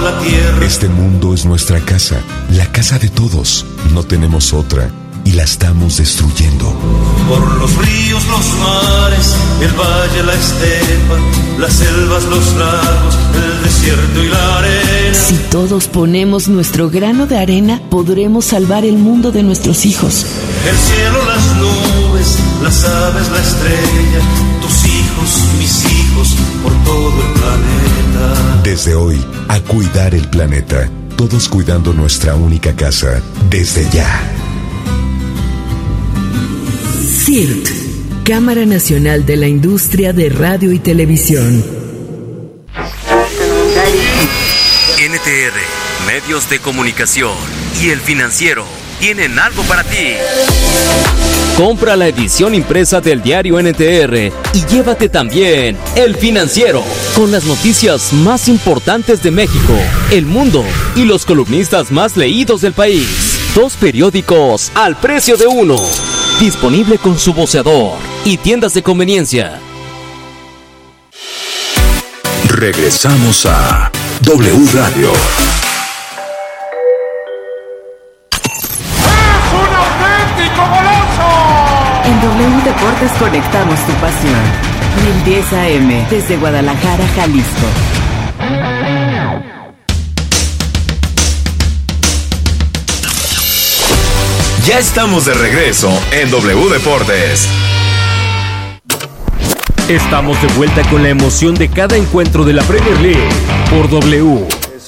la tierra. Este mundo es nuestra casa, la casa de todos. No tenemos otra y la estamos destruyendo. Por los ríos, los mares, el valle, la estepa, las selvas, los lagos, el desierto y la arena. Si todos ponemos nuestro grano de arena, podremos salvar el mundo de nuestros hijos. El cielo, las nubes, las aves, la estrella, tus hijos, mis hijos, por todo el planeta. Desde hoy, a cuidar el planeta. Todos cuidando nuestra única casa. Desde ya. CIRT, Cámara Nacional de la Industria de Radio y Televisión. NTR, Medios de Comunicación y El Financiero tienen algo para ti. Compra la edición impresa del diario NTR y llévate también El Financiero, con las noticias más importantes de México, el mundo y los columnistas más leídos del país. 2 periódicos al precio de uno. Disponible con su voceador y tiendas de conveniencia. Regresamos a W Radio. ¡Es un auténtico golazo! En W Deportes conectamos tu pasión. 1010 AM, desde Guadalajara, Jalisco. Ya estamos de regreso en W Deportes. Estamos de vuelta con la emoción de cada encuentro de la Premier League por W.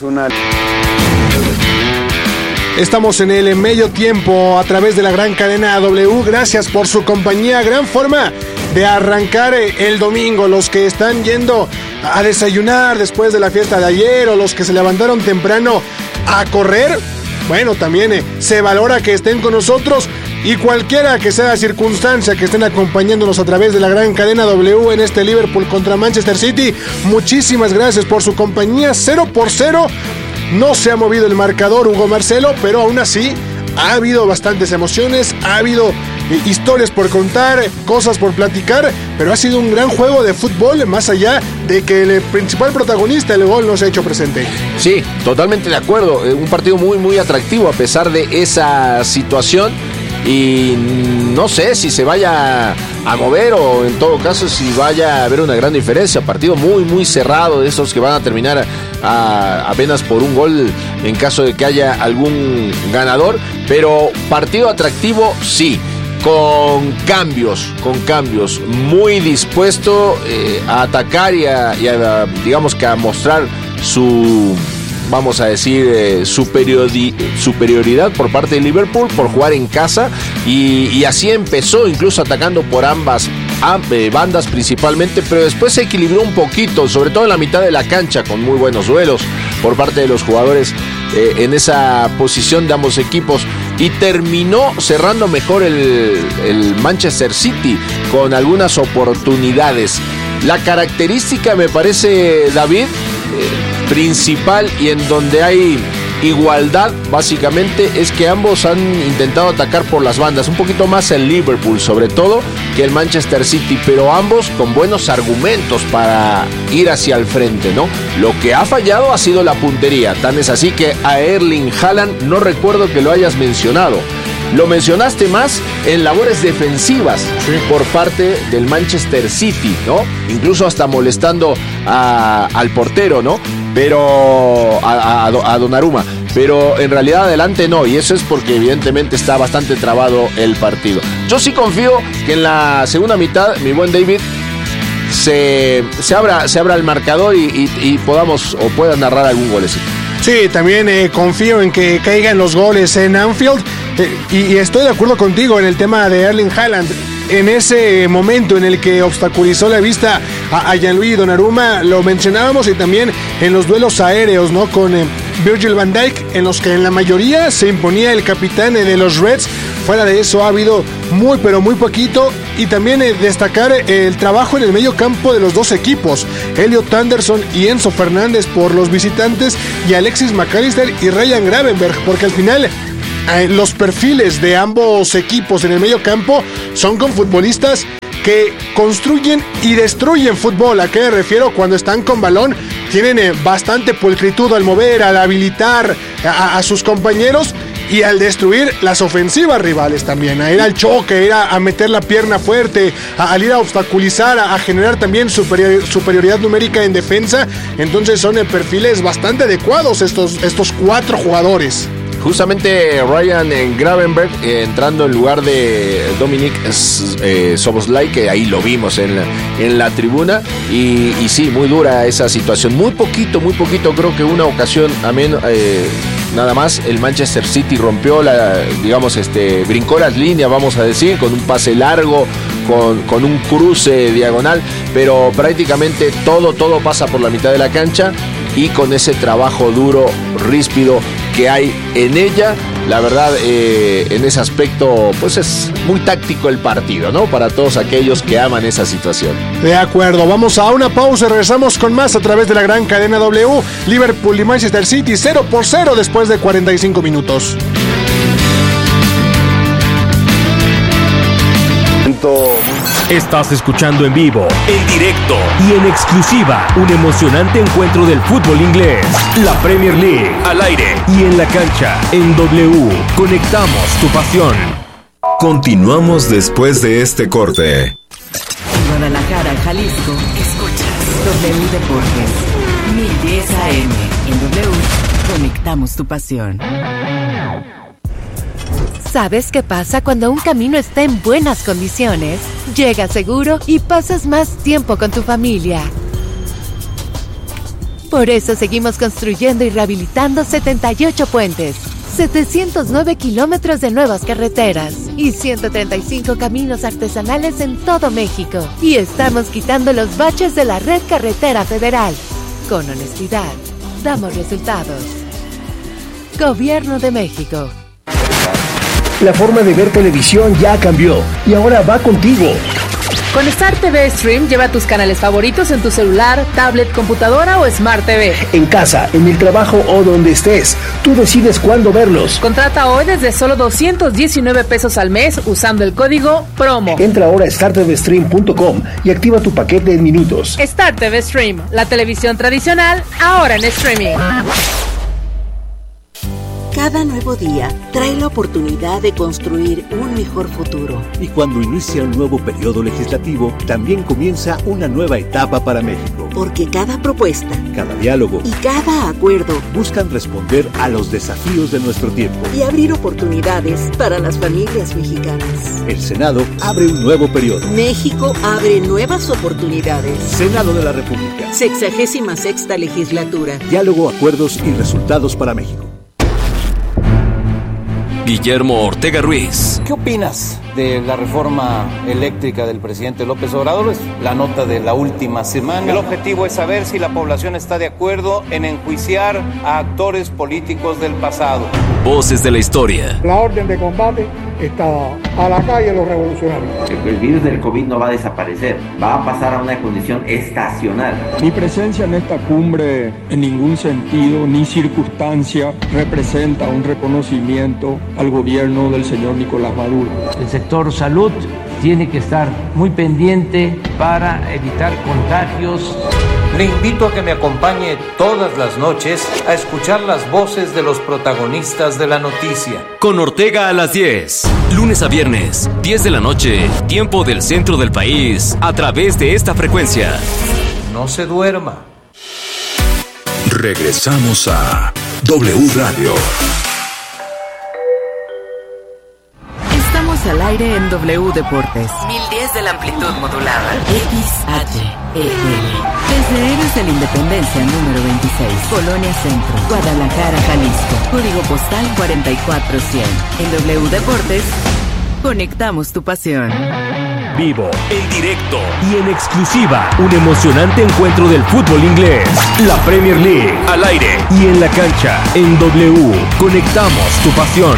Estamos en el medio tiempo a través de la gran cadena W. Gracias por su compañía. Gran forma de arrancar el domingo. Los que están yendo a desayunar después de la fiesta de ayer o los que se levantaron temprano a correr. Bueno, también se valora que estén con nosotros y cualquiera que sea la circunstancia que estén acompañándonos a través de la gran cadena W en este Liverpool contra Manchester City. Muchísimas gracias por su compañía. 0-0. No se ha movido el marcador, Hugo Marcelo, pero aún así ha habido bastantes emociones, ha habido historias por contar, cosas por platicar, pero ha sido un gran juego de fútbol, más allá de que el principal protagonista, el gol, no se ha hecho presente. Sí, totalmente de acuerdo. Un partido muy, muy atractivo a pesar de esa situación. Y no sé si se vaya a mover o en todo caso si vaya a haber una gran diferencia. Partido muy muy cerrado, de esos que van a terminar apenas por un gol en caso de que haya algún ganador. Pero partido atractivo sí, con cambios, muy dispuesto a atacar y a digamos que a mostrar su, vamos a decir, superioridad por parte de Liverpool por jugar en casa y así empezó, incluso atacando por ambas bandas principalmente, pero después se equilibró un poquito, sobre todo en la mitad de la cancha, con muy buenos duelos por parte de los jugadores en esa posición de ambos equipos, y terminó cerrando mejor el Manchester City con algunas oportunidades. La característica, me parece, David, principal y en donde hay igualdad básicamente es que ambos han intentado atacar por las bandas, un poquito más el Liverpool sobre todo que el Manchester City, pero ambos con buenos argumentos para ir hacia el frente, ¿no? Lo que ha fallado ha sido la puntería, tan es así que a Erling Haaland no recuerdo que lo hayas mencionado. Lo mencionaste más en labores defensivas, sí, por parte del Manchester City, ¿no? Incluso hasta molestando al portero, ¿no? Pero a Donnarumma. Pero en realidad adelante no, y eso es porque evidentemente está bastante trabado el partido. Yo sí confío que en la segunda mitad, mi buen David, se abra el marcador y podamos o puedan narrar algún golecito. Sí, también confío en que caigan los goles en Anfield y estoy de acuerdo contigo en el tema de Erling Haaland. En ese momento en el que obstaculizó la vista a Gianluigi Donnarumma, lo mencionábamos, y también en los duelos aéreos, ¿no? Con Virgil van Dijk, en los que en la mayoría se imponía el capitán de los Reds. Fuera de eso ha habido muy pero muy poquito. Y también destacar el trabajo en el medio campo de los dos equipos, Elliot Anderson y Enzo Fernández por los visitantes, y Alexis McAllister y Ryan Gravenberch, porque al final los perfiles de ambos equipos en el medio campo son con futbolistas que construyen y destruyen fútbol. ¿A qué me refiero? Cuando están con balón tienen bastante pulcritud al mover, al habilitar a sus compañeros y al destruir las ofensivas rivales también, a ir al choque, a ir a meter la pierna fuerte, al ir a obstaculizar, a generar también superioridad numérica en defensa. Entonces son perfiles bastante adecuados estos 4 jugadores. Justamente Ryan Gravenberg entrando en lugar de Dominik Szoboszlai, que ahí lo vimos en la tribuna, y sí, muy dura esa situación. Muy poquito, creo que una ocasión nada más el Manchester City rompió brincó las líneas, vamos a decir, con un pase largo, con un cruce diagonal, pero prácticamente todo pasa por la mitad de la cancha, y con ese trabajo duro, ríspido que hay en ella. La verdad, en ese aspecto, pues es muy táctico el partido, ¿no? Para todos aquellos que aman esa situación. De acuerdo, vamos a una pausa, regresamos con más a través de la gran cadena W. Liverpool y Manchester City 0-0 después de 45 minutos. Estás escuchando en vivo, en directo y en exclusiva un emocionante encuentro del fútbol inglés, la Premier League, al aire y en la cancha, en W. Conectamos tu pasión. Continuamos después de este corte. En Guadalajara, Jalisco, escuchas W Deportes, 1010 AM. En W, conectamos tu pasión. ¿Sabes qué pasa cuando un camino está en buenas condiciones? Llegas seguro y pasas más tiempo con tu familia. Por eso seguimos construyendo y rehabilitando 78 puentes, 709 kilómetros de nuevas carreteras y 135 caminos artesanales en todo México. Y estamos quitando los baches de la red carretera federal. Con honestidad, damos resultados. Gobierno de México. La forma de ver televisión ya cambió y ahora va contigo. Con Star TV Stream lleva tus canales favoritos en tu celular, tablet, computadora o Smart TV. En casa, en el trabajo o donde estés, tú decides cuándo verlos. Contrata hoy desde solo 219 pesos al mes usando el código PROMO. Entra ahora a startvstream.com y activa tu paquete en minutos. Star TV Stream, la televisión tradicional, ahora en streaming. Cada nuevo día trae la oportunidad de construir un mejor futuro. Y cuando inicia un nuevo periodo legislativo, también comienza una nueva etapa para México. Porque cada propuesta, cada diálogo y cada acuerdo buscan responder a los desafíos de nuestro tiempo y abrir oportunidades para las familias mexicanas. El Senado abre un nuevo periodo. México abre nuevas oportunidades. Senado de la República. 66ª legislatura. Diálogo, acuerdos y resultados para México. Guillermo Ortega Ruiz. ¿Qué opinas de la reforma eléctrica del presidente López Obrador? Es la nota de la última semana. El objetivo es saber si la población está de acuerdo en enjuiciar a actores políticos del pasado. Voces de la historia. La orden de combate está a la calle los revolucionarios. El virus del COVID no va a desaparecer, va a pasar a una condición estacional. Mi presencia en esta cumbre en ningún sentido ni circunstancia representa un reconocimiento al gobierno del señor Nicolás Maduro. El sector salud tiene que estar muy pendiente para evitar contagios. Le invito a que me acompañe todas las noches a escuchar las voces de los protagonistas de la noticia. Con Ortega a las 10, lunes a viernes, 10 de la noche, tiempo del centro del país, a través de esta frecuencia. No se duerma. Regresamos a W Radio. Estamos al aire en W Deportes. 1010 de la amplitud modulada. XHEL. Desde Héroes de la Independencia número 26. Colonia Centro. Guadalajara, Jalisco. Código postal 44100. En W Deportes, conectamos tu pasión. Vivo, en directo y en exclusiva un emocionante encuentro del fútbol inglés, la Premier League, al aire y en la cancha, en W. Conectamos tu pasión.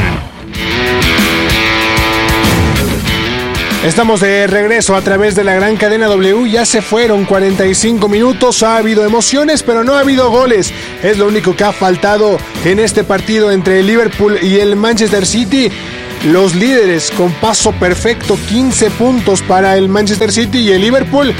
Estamos de regreso a través de la gran cadena W. Ya se fueron 45 minutos. Ha habido emociones, pero no ha habido goles. Es lo único que ha faltado en este partido entre el Liverpool y el Manchester City. Los líderes con paso perfecto, 15 puntos para el Manchester City, y el Liverpool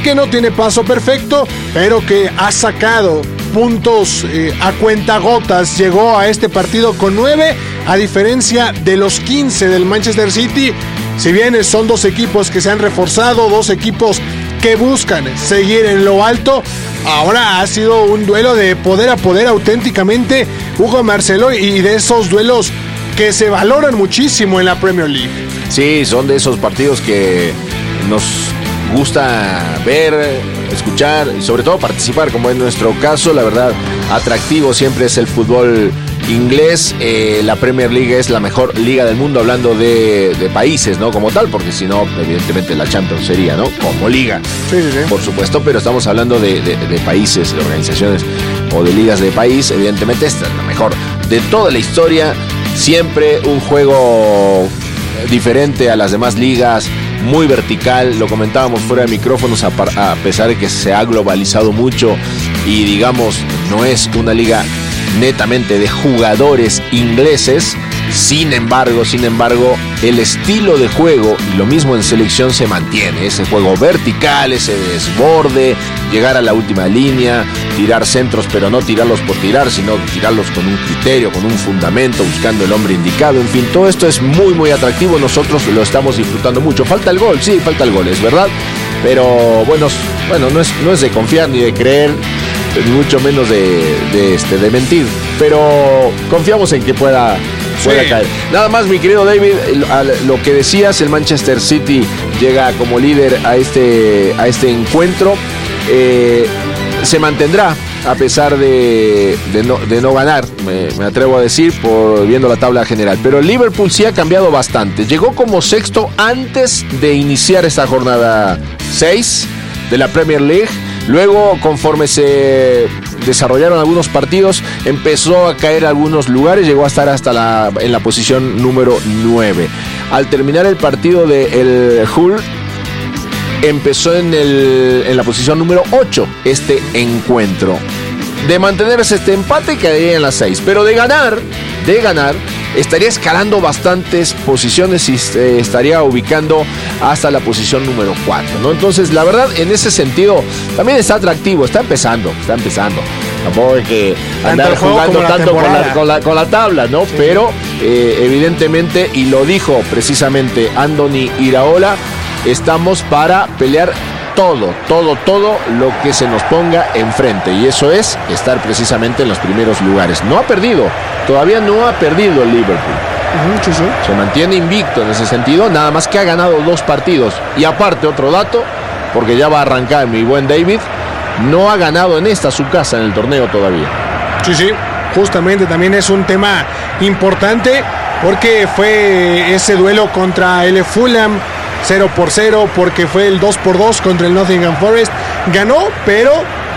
que no tiene paso perfecto, pero que ha sacado puntos a cuentagotas. Llegó a este partido con 9, a diferencia de los 15 del Manchester City. Si bien son dos equipos que se han reforzado, dos equipos que buscan seguir en lo alto, ahora ha sido un duelo de poder a poder auténticamente, Hugo Marcelo, y de esos duelos que se valoran muchísimo en la Premier League. Sí, son de esos partidos que nos gusta ver, escuchar y sobre todo participar, como en nuestro caso. La verdad, atractivo siempre es el fútbol inglés. La Premier League es la mejor liga del mundo, hablando de países, ¿no? Como tal, porque si no, evidentemente la Champions sería, ¿no? Como liga, sí. Por supuesto, pero estamos hablando de países, de organizaciones o de ligas de país. Evidentemente esta es la mejor de toda la historia. Siempre un juego diferente a las demás ligas, muy vertical. Lo comentábamos fuera de micrófonos, a pesar de que se ha globalizado mucho y digamos no es una liga netamente de jugadores ingleses. Sin embargo, el estilo de juego, y lo mismo en selección, se mantiene. Ese juego vertical, ese desborde, llegar a la última línea, tirar centros, pero no tirarlos por tirar, sino tirarlos con un criterio, con un fundamento, buscando el hombre indicado. En fin, todo esto es muy, muy atractivo. Nosotros lo estamos disfrutando mucho. Falta el gol, sí, falta el gol, es verdad. Pero bueno, no es de confiar ni de creer, ni mucho menos de mentir. Pero confiamos en que pueda caer. Nada más, mi querido David, lo que decías, el Manchester City llega como líder a este encuentro. Se mantendrá a pesar de no ganar, me atrevo a decir, viendo la tabla general. Pero el Liverpool sí ha cambiado bastante. Llegó como sexto antes de iniciar esta jornada 6 de la Premier League. Luego, conforme se desarrollaron algunos partidos, empezó a caer algunos lugares, llegó a estar en la posición número 9. Al terminar el partido del Hull, empezó en la posición número 8 este encuentro. De mantenerse este empate, quedaría en las 6, pero de ganar, estaría escalando bastantes posiciones y estaría ubicando hasta la posición número 4, ¿no? Entonces, la verdad, en ese sentido, también está atractivo, está empezando. Tampoco hay que andar jugando tanto con la tabla, ¿no? Sí. Pero, evidentemente, y lo dijo precisamente Andoni Iraola, estamos para pelear todo lo que se nos ponga enfrente, y eso es estar precisamente en los primeros lugares. Todavía no ha perdido el Liverpool. Sí. Se mantiene invicto en ese sentido, nada más que ha ganado 2 partidos. Y aparte, otro dato, porque ya va a arrancar mi buen David, no ha ganado en su casa en el torneo todavía. Sí, justamente también es un tema importante, porque fue ese duelo contra el Fulham 0-0, porque fue el 2-2 contra el Nottingham Forest. Ganó, pero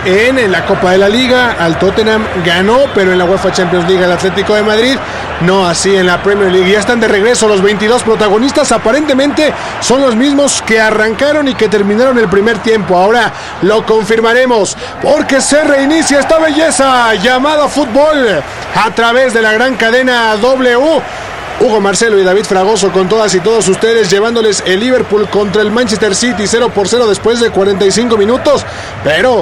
en la Copa de la Liga al Tottenham. Ganó, pero en la UEFA Champions League al Atlético de Madrid. No así en la Premier League. Ya están de regreso los 22 protagonistas. Aparentemente son los mismos que arrancaron y que terminaron el primer tiempo. Ahora lo confirmaremos, porque se reinicia esta belleza llamada fútbol a través de la gran cadena W. Hugo Marcelo y David Fragoso con todas y todos ustedes, llevándoles el Liverpool contra el Manchester City 0-0 después de 45 minutos. Pero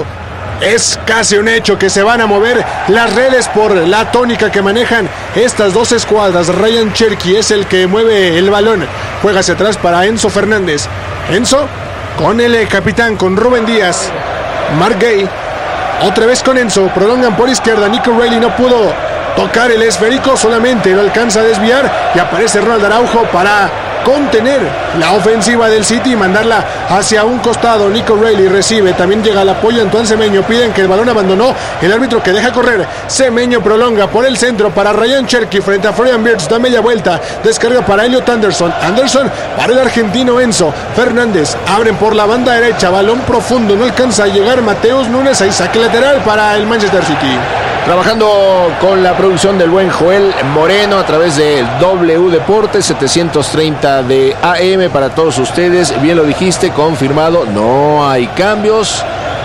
es casi un hecho que se van a mover las redes por la tónica que manejan estas dos escuadras. Ryan Cherky es el que mueve el balón, juega hacia atrás para Enzo Fernández. Enzo con el capitán, con Rubén Díaz. Mark Gay otra vez con Enzo, prolongan por izquierda. Nico Reilly no pudo tocar el esférico, solamente lo alcanza a desviar, y aparece Ronald Araujo para contener la ofensiva del City y mandarla hacia un costado. Nico Reilly recibe, también llega el apoyo Antoine Semenyo, piden que el balón abandonó, el árbitro que deja correr. Semenyo prolonga por el centro para Ryan Cherky frente a Florian Wirtz, da media vuelta, descarga para Elliot Anderson para el argentino Enzo Fernández, abren por la banda derecha, balón profundo, no alcanza a llegar Mateus Nunes, ahí saque lateral para el Manchester City. Trabajando con la producción del buen Joel Moreno a través de W Deportes 730 de AM para todos ustedes. Bien lo dijiste, confirmado, no hay cambios.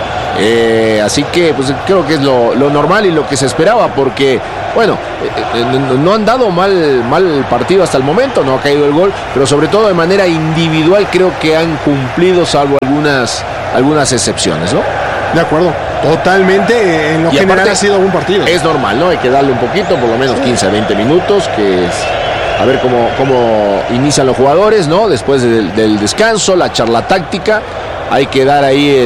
Así que pues creo que es lo normal y lo que se esperaba, porque bueno, no han dado mal partido hasta el momento, no ha caído el gol, pero sobre todo de manera individual creo que han cumplido, salvo algunas algunas excepciones, ¿no? De acuerdo, totalmente. En lo general ha sido un partido. Es normal, ¿no? Hay que darle un poquito, por lo menos 15 a 20 minutos, que es a ver cómo inician los jugadores, ¿no? Después del descanso, la charla táctica, hay que dar ahí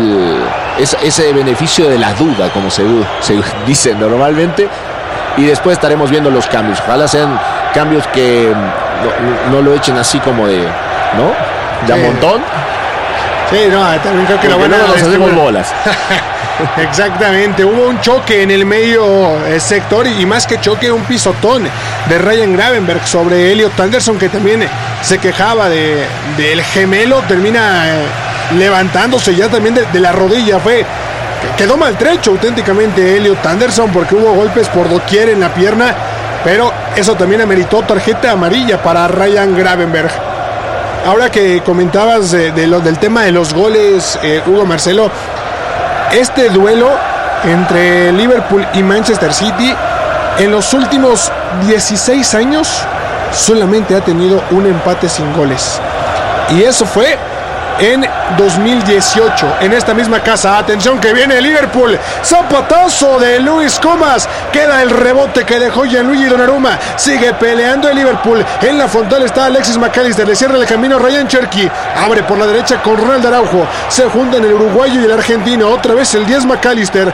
ese beneficio de la duda, como se dice normalmente, y después estaremos viendo los cambios. Ojalá sean cambios que no lo echen así como de, ¿no? De a montón. Sí, no, también creo que porque nos hacemos bolas. Exactamente, hubo un choque en el medio sector y más que choque, un pisotón de Ryan Gravenberch sobre Elliot Anderson, que también se quejaba del gemelo, termina levantándose ya también de la rodilla. Quedó maltrecho auténticamente Elliot Anderson porque hubo golpes por doquier en la pierna, pero eso también ameritó tarjeta amarilla para Ryan Gravenberch. Ahora que comentabas del tema de los goles, Hugo Marcelo, este duelo entre Liverpool y Manchester City en los últimos 16 años solamente ha tenido un empate sin goles. Y eso fue en 2018, en esta misma casa. Atención que viene Liverpool, zapatazo de Luis Comas, queda el rebote que dejó Gianluigi Donnarumma, sigue peleando el Liverpool, en la frontal está Alexis McAllister, le cierra el camino a Ryan Cherki, abre por la derecha con Ronald Araujo, se juntan el uruguayo y el argentino, otra vez el 10 McAllister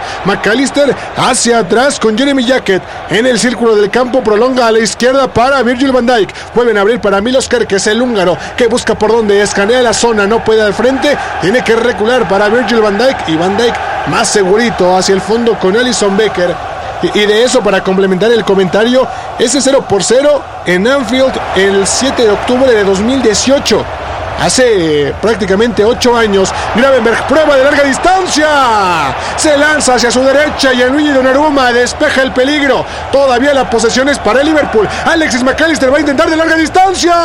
hacia atrás con Jeremy Jacket, en el círculo del campo prolonga a la izquierda para Virgil van Dijk, vuelven a abrir para Milos Kerkez, el húngaro, que busca por donde escanea la zona, no puede al frente, tiene que recular para Virgil van Dijk, y Van Dijk más segurito hacia el fondo con Alisson Becker. Y de eso, para complementar el comentario, ese 0-0 en Anfield el 7 de octubre de 2018. Hace prácticamente 8 años, Gravenberch prueba de larga distancia, se lanza hacia su derecha y Gianluigi Donnarumma despeja el peligro. Todavía la posesión es para el Liverpool. Alexis McAllister va a intentar de larga distancia,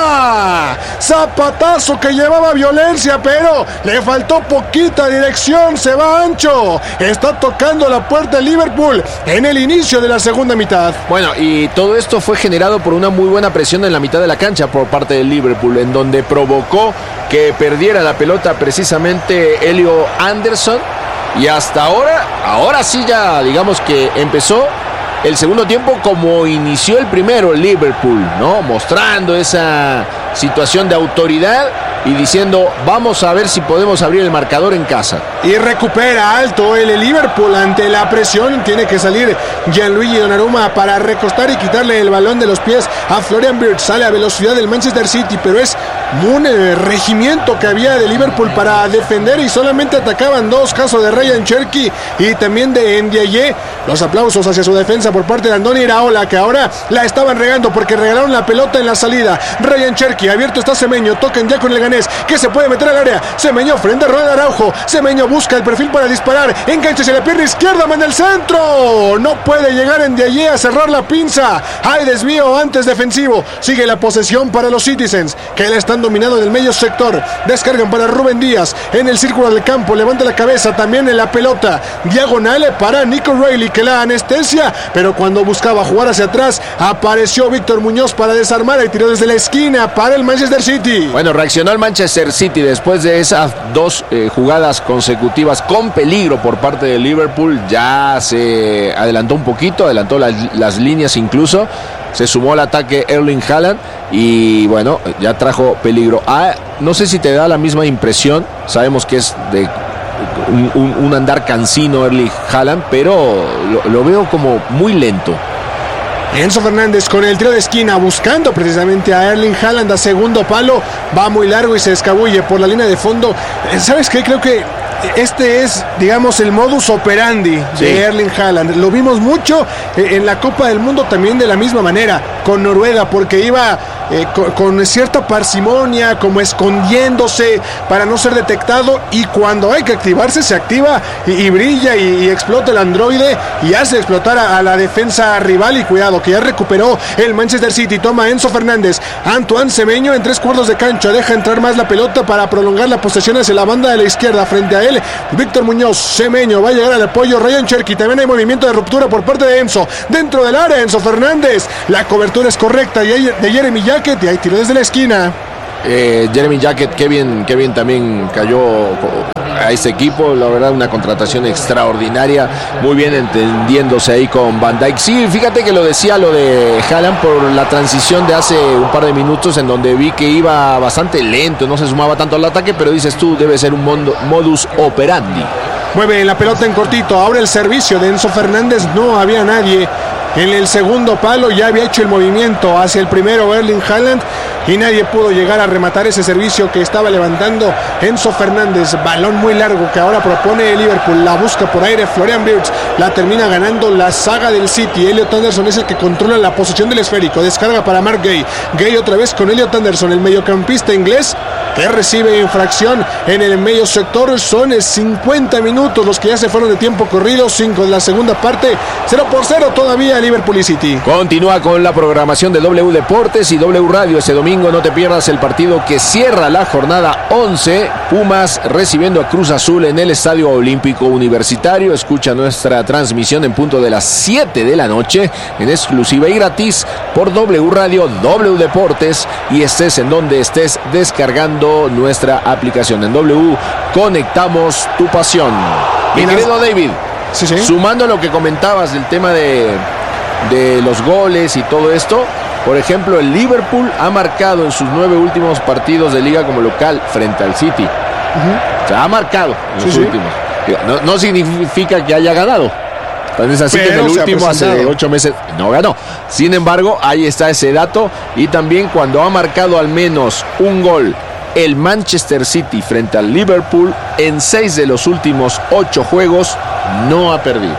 zapatazo que llevaba violencia, pero le faltó poquita dirección, se va ancho. Está tocando la puerta el Liverpool en el inicio de la segunda mitad. Bueno, y todo esto fue generado por una muy buena presión en la mitad de la cancha por parte del Liverpool, en donde provocó que perdiera la pelota precisamente Elliot Anderson, y hasta ahora sí ya digamos que empezó el segundo tiempo como inició el primero el Liverpool, ¿no? Mostrando esa situación de autoridad y diciendo, vamos a ver si podemos abrir el marcador en casa. Y recupera alto el Liverpool ante la presión. Tiene que salir Gianluigi Donnarumma para recostar y quitarle el balón de los pies a Florian Wirtz. Sale a velocidad del Manchester City, pero es un regimiento que había de Liverpool para defender y solamente atacaban dos, caso de Ryan Cherki y también de Ndiaye. Los aplausos hacia su defensa por parte de Andoni Iraola, que ahora la estaban regando porque regalaron la pelota en la salida. Ryan Cherki, abierto está Semenyo, tocan ya con el ganés, que se puede meter al área. Semenyo frente a Ronald Araujo. Semenyo busca el perfil para disparar, engancha hacia la pierna izquierda, manda el centro, no puede llegar Ndiaye a cerrar la pinza. Hay desvío antes defensivo. Sigue la posesión para los Citizens, que la están dominando en el medio sector. Descargan para Rúben Díaz en el círculo del campo, levanta la cabeza también en la pelota diagonal para Nico Reilly, que la anestesia, pero cuando buscaba jugar hacia atrás apareció Víctor Muñoz para desarmar y tiró desde la esquina para el Manchester City. Bueno, reaccionó el Manchester City después de esas dos jugadas consecutivas con peligro por parte de Liverpool. Ya se adelantó un poquito, adelantó las líneas incluso, se sumó al ataque Erling Haaland y bueno, ya trajo peligro. No sé si te da la misma impresión, sabemos que es de un andar cansino Erling Haaland, pero lo veo como muy lento. Enzo Fernández con el tiro de esquina buscando precisamente a Erling Haaland a segundo palo, va muy largo y se escabulle por la línea de fondo. ¿Sabes qué? Creo que este es, digamos, el modus operandi de Erling Haaland. Lo vimos mucho en la Copa del Mundo también de la misma manera con Noruega, porque iba con cierta parsimonia, como escondiéndose para no ser detectado, y cuando hay que activarse se activa y brilla y explota el androide y hace explotar a la defensa rival. Y cuidado que ya recuperó el Manchester City, toma Enzo Fernández, Antoine Semenyo en 3/4 de cancha, deja entrar más la pelota para prolongar la posesión hacia la banda de la izquierda. Frente a él Víctor Muñoz, Semenyo va a llegar al apoyo, Ryan Cherki, también hay movimiento de ruptura por parte de Enzo, dentro del área Enzo Fernández, la cobertura es correcta y hay de Jeremy Jacket y hay tiro desde la esquina. Jeremy Jacket, qué bien también cayó a este equipo, la verdad una contratación extraordinaria, muy bien entendiéndose ahí con Van Dijk. Sí, fíjate que lo de Haaland por la transición de hace un par de minutos en donde vi que iba bastante lento, no se sumaba tanto al ataque, pero dices tú, debe ser un modus operandi. Mueve la pelota en cortito, ahora el servicio de Enzo Fernández, no había nadie en el segundo palo, ya había hecho el movimiento hacia el primero Erling Haaland y nadie pudo llegar a rematar ese servicio que estaba levantando Enzo Fernández. Balón muy largo que ahora propone el Liverpool, la busca por aire Florian Wirtz, la termina ganando la saga del City. Elliot Anderson es el que controla la posición del esférico, descarga para Mark Gay otra vez con Elliot Anderson, el mediocampista inglés que recibe infracción en el medio sector. Son 50 minutos los que ya se fueron de tiempo corrido, 5 de la segunda parte, 0-0 todavía Liverpool y City. Continúa con la programación de W Deportes y W Radio. Este domingo no te pierdas el partido que cierra la jornada 11, Pumas recibiendo a Cruz Azul en el Estadio Olímpico Universitario. Escucha nuestra transmisión en punto de las 7 de la noche en exclusiva y gratis por W Radio, W Deportes, y estés en donde estés descargando nuestra aplicación. En W conectamos tu pasión. Mi querido David, sí. Sumando lo que comentabas del tema de los goles y todo esto, por ejemplo, el Liverpool ha marcado en sus 9 últimos partidos de liga como local frente al City. O sea, ha marcado en los últimos. No significa que haya ganado. Entonces, así que en el último, hace 8 meses, no ganó. Sin embargo, ahí está ese dato. Y también cuando ha marcado al menos un gol el Manchester City frente al Liverpool, en 6 de los últimos 8 juegos no ha perdido.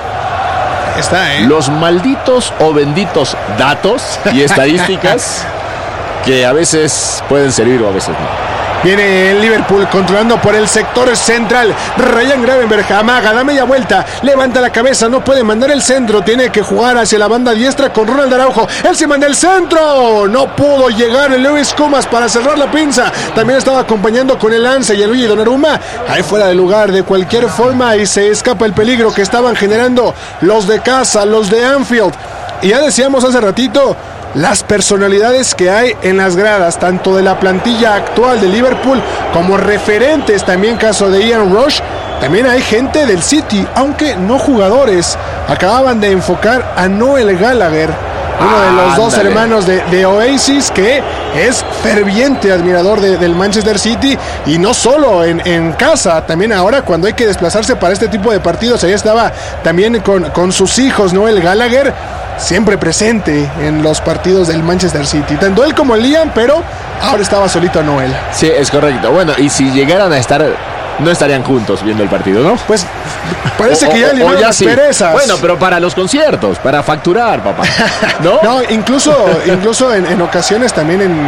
Los malditos o benditos datos y estadísticas que a veces pueden servir o a veces no. Viene el Liverpool controlando por el sector central. Ryan Gravenberch amaga, da media vuelta, levanta la cabeza, no puede mandar el centro, tiene que jugar hacia la banda diestra con Ronald Araujo. Él se manda el centro, no pudo llegar el Luis Comas para cerrar la pinza. También estaba acompañando con el Lance y el Luigi Donnarumma, ahí fuera de lugar de cualquier forma, y se escapa el peligro que estaban generando los de casa, los de Anfield. Y ya decíamos hace ratito, las personalidades que hay en las gradas, tanto de la plantilla actual de Liverpool como referentes, también caso de Ian Rush, también hay gente del City, aunque no jugadores. Acababan de enfocar a Noel Gallagher, uno de los dos hermanos de Oasis, que es ferviente admirador del Manchester City, y no solo en casa, también ahora cuando hay que desplazarse para este tipo de partidos. Ahí estaba también con sus hijos Noel Gallagher, siempre presente en los partidos del Manchester City, tanto él como Liam, pero ahora estaba solito Noel. Sí, es correcto. Bueno, y si llegaran a estar, no estarían juntos viendo el partido, ¿no? Pues parece que ya eliminaron las perezas. Bueno, pero para los conciertos, para facturar, papá, ¿no? No, incluso en ocasiones también en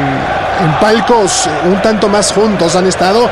palcos un tanto más juntos han estado.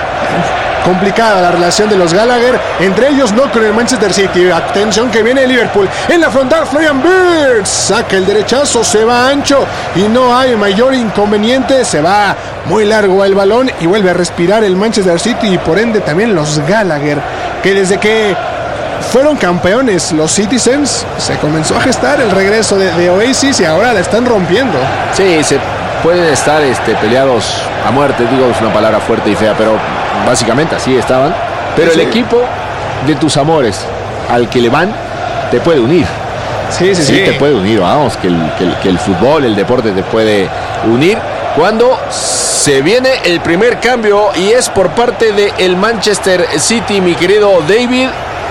Complicada la relación de los Gallagher, entre ellos no con el Manchester City. Atención que viene el Liverpool en la frontal. Florian Wirtz saca el derechazo, se va ancho y no hay mayor inconveniente. Se va muy largo el balón y vuelve a respirar el Manchester City, y por ende también los Gallagher, que desde que fueron campeones los Citizens se comenzó a gestar el regreso de Oasis, y ahora la están rompiendo. Sí, se pueden estar peleados a muerte, digo, es una palabra fuerte y fea, pero básicamente así estaban. Pero el equipo de tus amores al que le van te puede unir. Sí, te puede unir, vamos, que el fútbol, el deporte te puede unir. Cuando se viene el primer cambio, y es por parte del Manchester City, mi querido David.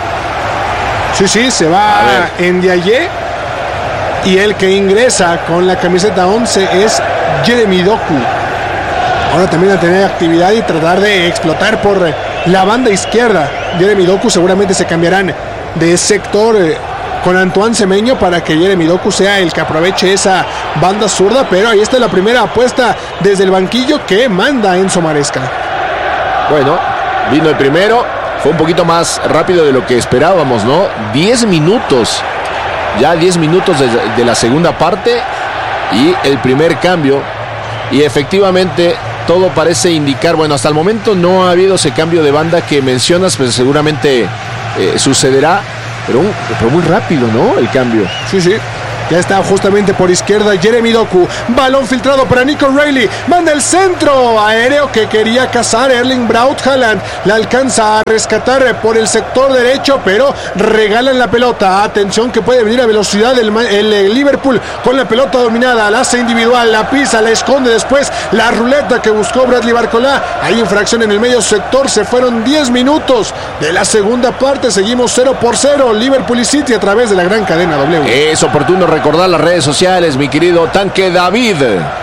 Sí, se va en Ndiaye, y el que ingresa con la camiseta 11 es Jeremy Doku. Ahora también a tener actividad y tratar de explotar por la banda izquierda. Jeremy Doku seguramente se cambiarán de sector con Antoine Semenyo para que Jeremy Doku sea el que aproveche esa banda zurda, pero ahí está la primera apuesta desde el banquillo que manda Enzo Maresca. Bueno, vino el primero, fue un poquito más rápido de lo que esperábamos, ¿no? 10 minutos, ya 10 minutos de la segunda parte y el primer cambio, y efectivamente todo parece indicar, bueno, hasta el momento no ha habido ese cambio de banda que mencionas, pero seguramente sucederá, pero muy rápido, ¿no? El cambio. Sí. Ya está justamente por izquierda Jeremy Doku. Balón filtrado para Nico Reilly. Manda el centro aéreo que quería cazar Erling Braut Haaland. La alcanza a rescatar por el sector derecho, pero regalan la pelota. Atención que puede venir a velocidad el Liverpool con la pelota dominada. La hace individual, la pisa, la esconde después. La ruleta que buscó Bradley Barcola. Hay infracción en el medio sector. Se fueron 10 minutos de la segunda parte. Seguimos 0-0. Liverpool y City a través de la gran cadena W. Es oportuno recordar las redes sociales, mi querido Tanque David.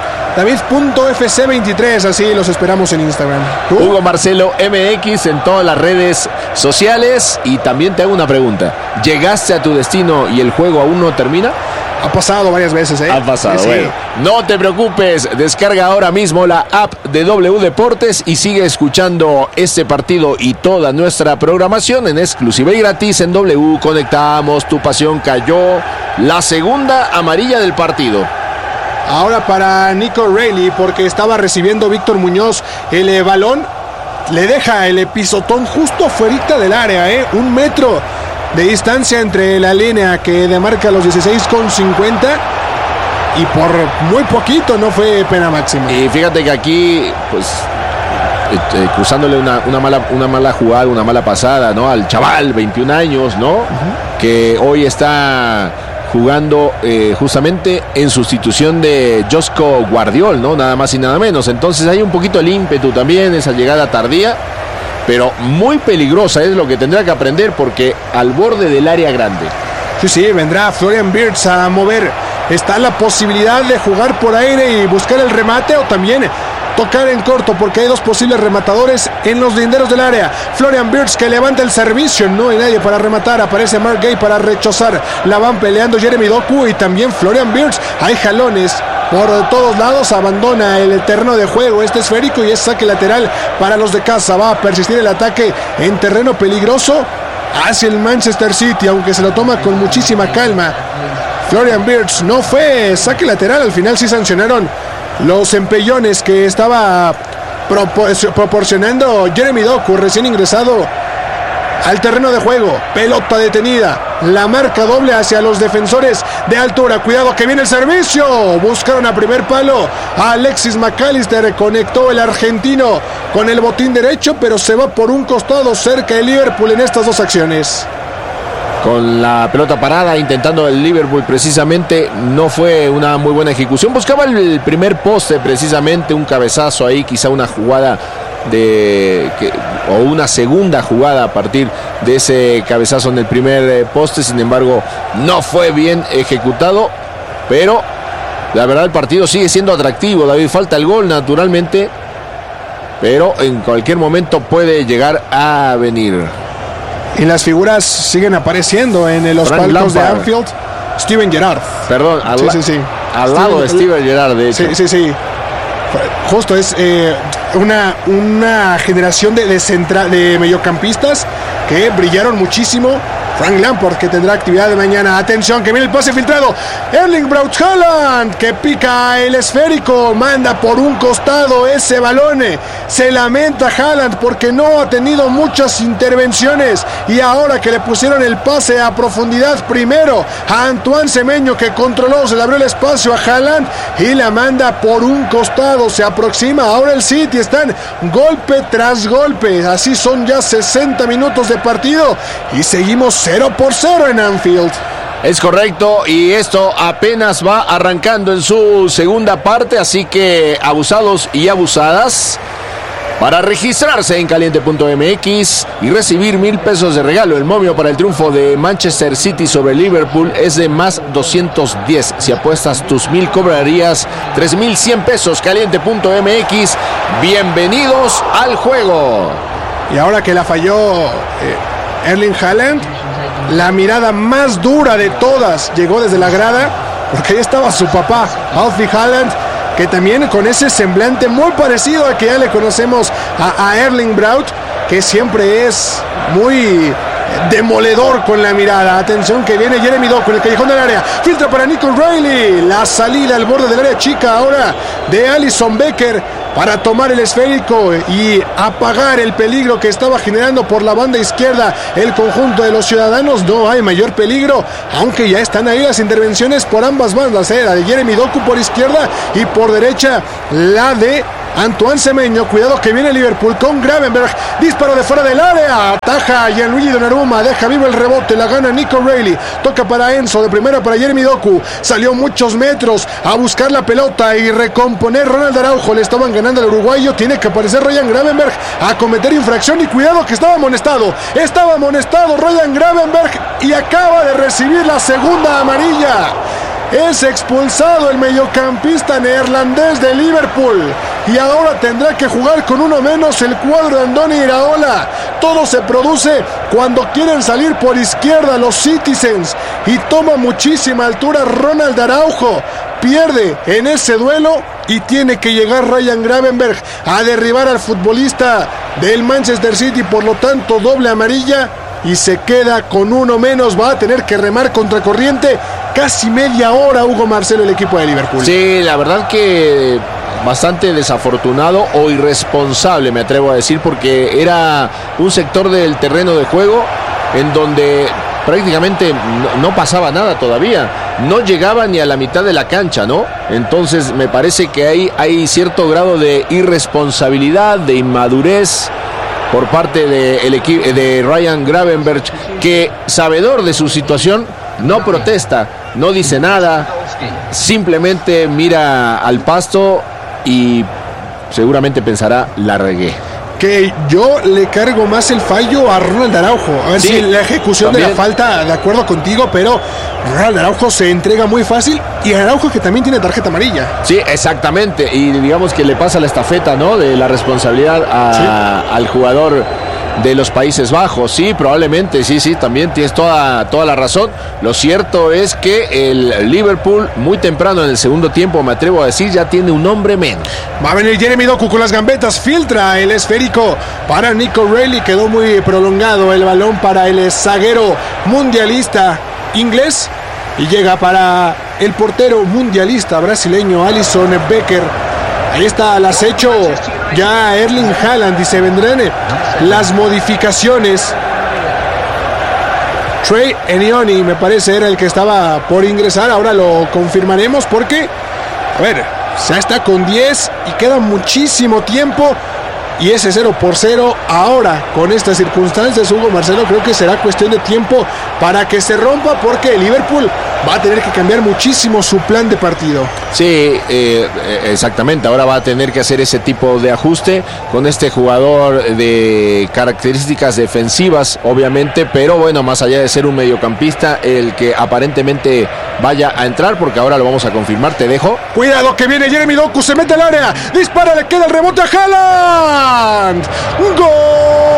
David.fc23, así los esperamos en Instagram. Hugo Marcelo MX en todas las redes sociales. Y también te hago una pregunta. ¿Llegaste a tu destino y el juego aún no termina? Ha pasado varias veces, ¿eh? Ha pasado, sí. Bueno. No te preocupes, descarga ahora mismo la app de W Deportes y sigue escuchando este partido y toda nuestra programación en exclusiva y gratis en W. Conectamos, tu pasión cayó. La segunda amarilla del partido. Ahora para Nico Reilly, porque estaba recibiendo Víctor Muñoz el balón. Le deja el pisotón justo fuera del área, 1 metro de distancia entre la línea que demarca los 16,50 y por muy poquito no fue pena máxima. Y fíjate que aquí, pues, cruzándole una mala jugada, una mala pasada, ¿no? Al chaval, 21 años, ¿no? Que hoy está jugando justamente en sustitución de Josko Guardiol, ¿no? Nada más y nada menos. Entonces hay un poquito el ímpetu también, esa llegada tardía, pero muy peligrosa, es lo que tendrá que aprender porque al borde del área grande. Sí, vendrá Florian Wirtz a mover. Está la posibilidad de jugar por aire y buscar el remate o también tocar en corto porque hay 2 posibles rematadores en los linderos del área. Florian Wirtz que levanta el servicio, no hay nadie para rematar, aparece Mark Gay para rechazar, la van peleando Jeremy Doku y también Florian Wirtz. Hay jalones por todos lados, abandona el terreno de juego este esférico y es saque lateral para los de casa. Va a persistir el ataque en terreno peligroso hacia el Manchester City, aunque se lo toma con muchísima calma. Florian Wirtz, no fue saque lateral, al final sí sancionaron los empellones que estaba proporcionando Jeremy Doku, recién ingresado al terreno de juego. Pelota detenida, la marca doble hacia los defensores de altura. Cuidado que viene el servicio, buscaron a primer palo a Alexis McAllister, conectó el argentino con el botín derecho, pero se va por un costado cerca de Liverpool en estas 2 acciones. Con la pelota parada, intentando el Liverpool precisamente, no fue una muy buena ejecución. Buscaba el primer poste precisamente, un cabezazo ahí, quizá una jugada o una segunda jugada a partir de ese cabezazo en el primer poste. Sin embargo, no fue bien ejecutado, pero la verdad el partido sigue siendo atractivo. David, falta el gol naturalmente, pero en cualquier momento puede llegar a venir. Y las figuras siguen apareciendo en los Frank palcos Lampard. de Anfield. Steven Gerrard. Perdón, al lado de Steven Gerrard, de hecho. Sí. Justo es una generación de mediocampistas que brillaron muchísimo. Frank Lampard, que tendrá actividad de mañana. Atención, que viene el pase filtrado. Erling Braut Haaland, que pica el esférico, manda por un costado ese balón. Se lamenta Haaland porque no ha tenido muchas intervenciones. Y ahora que le pusieron el pase a profundidad primero a Antoine Semenyo, que controló, se le abrió el espacio a Haaland y la manda por un costado. Se aproxima ahora el City. Están golpe tras golpe. Así son ya 60 minutos de partido y seguimos 0-0 en Anfield. Es correcto, y esto apenas va arrancando en su segunda parte, así que abusados y abusadas, para registrarse en caliente.mx y recibir 1,000 pesos de regalo. El momio para el triunfo de Manchester City sobre Liverpool es de más 210. Si apuestas tus 1,000 cobrarías 3,100 pesos. Caliente.mx, bienvenidos al juego. Y ahora que la falló Erling Haaland, la mirada más dura de todas llegó desde la grada, porque ahí estaba su papá, Alfie Haaland, que también con ese semblante muy parecido al que ya le conocemos a Erling Braut, que siempre es muy demoledor con la mirada. Atención que viene Jeremy Doku en el callejón del área, filtra para Nico Reilly, la salida al borde del área chica ahora de Alisson Becker, para tomar el esférico y apagar el peligro que estaba generando por la banda izquierda el conjunto de los ciudadanos. No hay mayor peligro, aunque ya están ahí las intervenciones por ambas bandas, la de Jeremy Doku por izquierda y por derecha la de Antoine Semenyo. Cuidado que viene Liverpool con Gravenberch, disparo de fuera del área, ataja Gianluigi Donnarumma, deja vivo el rebote, la gana Nico Reilly, toca para Enzo, de primera para Jeremy Doku, salió muchos metros a buscar la pelota y recomponer Ronald Araujo, le estaban ganando al uruguayo, tiene que aparecer Ryan Gravenberch a cometer infracción y cuidado que estaba amonestado Ryan Gravenberch y acaba de recibir la segunda amarilla. Es expulsado el mediocampista neerlandés de Liverpool y ahora tendrá que jugar con uno menos el cuadro de Andoni Iraola. Todo se produce cuando quieren salir por izquierda los Citizens y toma muchísima altura Ronald Araujo. Pierde en ese duelo y tiene que llegar Ryan Gravenberch a derribar al futbolista del Manchester City, por lo tanto doble amarilla y se queda con uno menos. Va a tener que remar contracorriente casi media hora Hugo Marcelo, el equipo de Liverpool. Sí, la verdad que bastante desafortunado o irresponsable, me atrevo a decir, porque era un sector del terreno de juego en donde prácticamente no pasaba nada todavía, no llegaba ni a la mitad de la cancha, ¿no? Entonces me parece que hay cierto grado de irresponsabilidad, de inmadurez por parte del equipo de Ryan Gravenberch, que sabedor de su situación no protesta, no dice nada, simplemente mira al pasto y seguramente pensará, la regué. Que yo le cargo más el fallo a Ronald Araujo. A ver, si la ejecución también de la falta, de acuerdo contigo, pero Ronald Araujo se entrega muy fácil y Araujo que también tiene tarjeta amarilla. Sí, exactamente. Y digamos que le pasa la estafeta, ¿no? De la responsabilidad al jugador de los Países Bajos. Sí, probablemente, sí, también tienes toda la razón. Lo cierto es que el Liverpool muy temprano en el segundo tiempo, me atrevo a decir, ya tiene un hombre menos. Va a venir Jeremy Doku con las gambetas, filtra el esférico para Nico Reilly, quedó muy prolongado el balón para el zaguero mundialista inglés y llega para el portero mundialista brasileño Alisson Becker. Ahí está al acecho ya Erling Haaland y se vendrán las modificaciones. Trey Enioni me parece era el que estaba por ingresar, ahora lo confirmaremos porque, a ver, ya está con 10 y queda muchísimo tiempo y ese 0-0 ahora con estas circunstancias, Hugo Marcelo, creo que será cuestión de tiempo para que se rompa porque el Liverpool va a tener que cambiar muchísimo su plan de partido. Sí, exactamente, ahora va a tener que hacer ese tipo de ajuste con este jugador de características defensivas, obviamente, pero bueno, más allá de ser un mediocampista, el que aparentemente vaya a entrar, porque ahora lo vamos a confirmar, te dejo. Cuidado que viene Jeremy Doku, se mete al área, dispara, le queda el rebote a Haaland. ¡Gol!